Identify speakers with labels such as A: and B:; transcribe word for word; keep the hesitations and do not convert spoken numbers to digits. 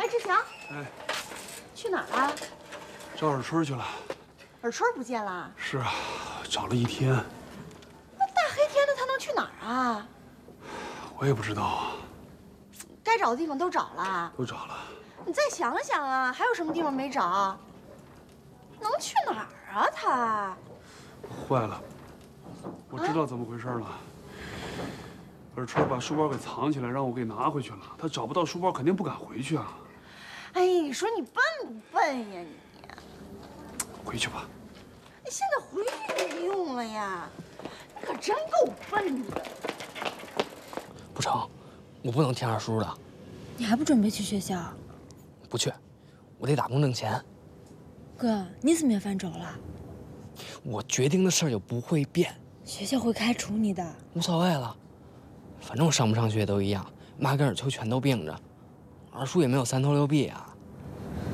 A: 哎，志强，
B: 哎，
A: 去哪儿了？
B: 找尔春去了。
A: 尔春不见了？
B: 是啊，找了一天。
A: 那大黑天的他能去哪儿啊？
B: 我也不知道啊。
A: 该找的地方都找了。
B: 都找了。
A: 你再想想啊，还有什么地方没找？能去哪儿啊他？
B: 坏了，我知道怎么回事了。尔春把书包给藏起来，让我给拿回去了。他找不到书包，肯定不敢回去啊。
A: 哎，你说你笨不笨呀你？
B: 回去吧。
A: 你现在回去没用了呀，你可真够笨的。
C: 不成，我不能听二叔的。
D: 你还不准备去学校？
C: 不去，我得打工挣钱。
D: 哥，你怎么也犯轴了？
C: 我决定的事儿就不会变。
D: 学校会开除你的。
C: 无所谓了，反正我上不上学都一样，妈跟尔秋全都病着，二叔也没有三头六臂啊。